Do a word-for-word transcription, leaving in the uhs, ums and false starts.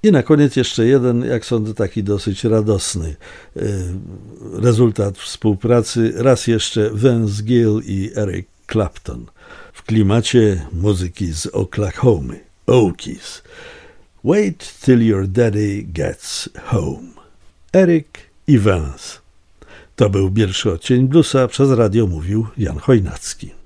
I na koniec jeszcze jeden, jak sądzę, taki dosyć radosny rezultat współpracy. Raz jeszcze Vince Gill i Eric Clapton w klimacie muzyki z Oklahomy, Okies. Wait till your daddy gets home. Eric i Vince. To był pierwszy odcień bluesa, przez radio mówił Jan Chojnacki.